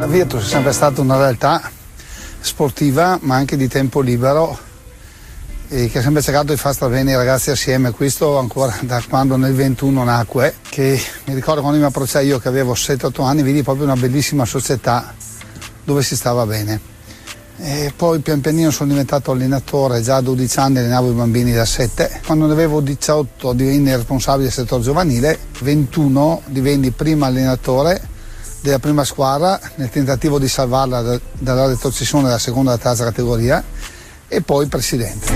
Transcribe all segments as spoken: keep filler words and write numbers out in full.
La Virtus è sempre stata una realtà sportiva ma anche di tempo libero e che ha sempre cercato di far stare bene i ragazzi assieme. Questo ancora da quando nel ventuno nacque, che mi ricordo quando mi approcciai io che avevo sette otto anni, vidi proprio una bellissima società dove si stava bene. E poi pian pianino sono diventato allenatore, già a dodici anni allenavo i bambini da sette. Quando ne avevo diciotto divenni responsabile del settore giovanile, ventuno divenni prima allenatore della prima squadra nel tentativo di salvarla da, dalla retrocessione della seconda e terza categoria e poi presidente.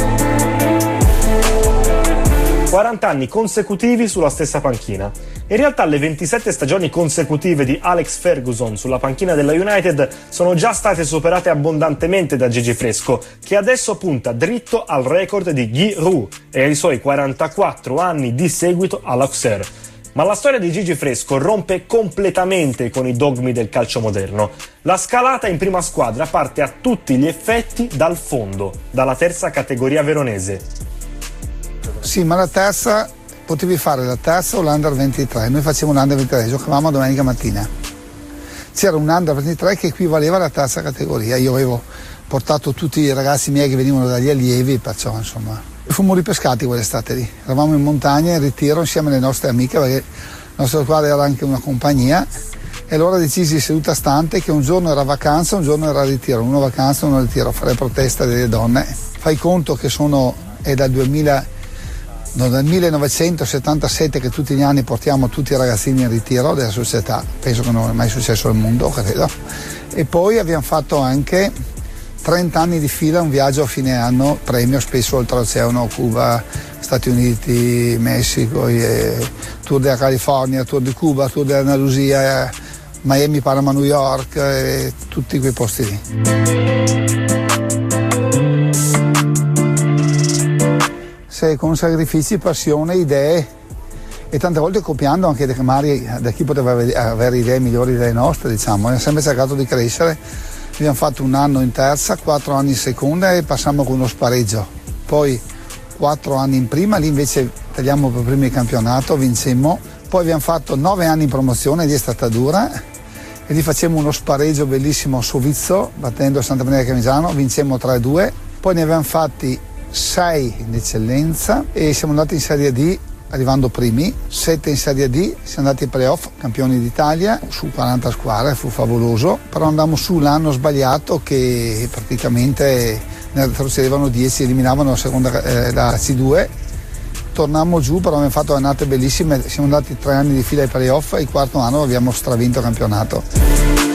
quaranta anni consecutivi sulla stessa panchina. In realtà le ventisette stagioni consecutive di Alex Ferguson sulla panchina della United sono già state superate abbondantemente da Gigi Fresco, che adesso punta dritto al record di Guy Roux e ai suoi quarantaquattro anni di seguito all'Auxerre. Ma la storia di Gigi Fresco rompe completamente con i dogmi del calcio moderno. La scalata in prima squadra parte a tutti gli effetti dal fondo, dalla terza categoria veronese. Sì, ma la terza, potevi fare la terza o l'Under ventitré. Noi facevamo l'Under ventitré, giocavamo domenica mattina. C'era un Under ventitré che equivaleva alla terza categoria. Io avevo portato tutti i ragazzi miei che venivano dagli allievi, perciò insomma... Fummo ripescati quell'estate lì, eravamo in montagna in ritiro insieme alle nostre amiche perché la nostra squadra era anche una compagnia e allora decisi seduta stante che un giorno era vacanza, un giorno era ritiro, uno vacanza, uno ritiro, a fare protesta delle donne. Fai conto che sono, è dal duemila, no, dal millenovecentosettantasette che tutti gli anni portiamo tutti i ragazzini in ritiro della società, penso che non è mai successo al mondo, credo. E poi abbiamo fatto anche trenta anni di fila, un viaggio a fine anno, premio spesso oltreoceano, Cuba, Stati Uniti, Messico, eh, tour della California, tour di Cuba, tour dell'Andalusia, eh, Miami, Panama, New York, eh, tutti quei posti lì. Se con sacrifici, passione, idee e tante volte copiando anche magari da chi poteva avere idee migliori delle nostre, diciamo, abbiamo sempre cercato di crescere. Abbiamo fatto un anno in terza, quattro anni in seconda e passiamo con uno spareggio. Poi quattro anni in prima, lì invece tagliamo per primi il campionato, vincemmo. Poi abbiamo fatto nove anni in promozione, lì è stata dura. E lì facemmo uno spareggio bellissimo a Sovizzo, battendo Santa Maria Camigiano, vincemmo tre a due. Poi ne abbiamo fatti sei in eccellenza e siamo andati in Serie D arrivando primi, sette in Serie D, siamo andati ai playoff, campioni d'Italia, su quaranta squadre, fu favoloso, però andammo su l'anno sbagliato che praticamente ne retrocedevano dieci, eliminavano la, seconda, eh, la C due, tornammo giù, però abbiamo fatto annate bellissime, siamo andati tre anni di fila ai playoff e il quarto anno abbiamo stravinto il campionato.